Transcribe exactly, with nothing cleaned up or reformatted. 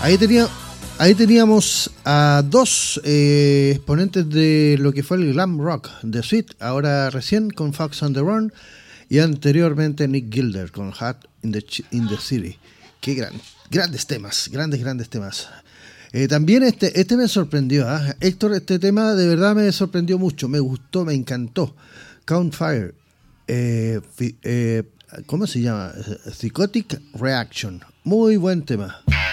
Ahí tenía, ahí teníamos a dos eh, exponentes de lo que fue el glam rock de Sweet, ahora recién con Fox on the Run, y anteriormente Nick Gilder con Hot in the, in the City. Qué gran, grandes temas, grandes, grandes temas. Eh, también este, este me sorprendió, ¿eh? Héctor, este tema de verdad me sorprendió mucho, me gustó, me encantó. Count Fire, eh, fi, eh, ¿cómo se llama? Psychotic Reaction, muy buen tema.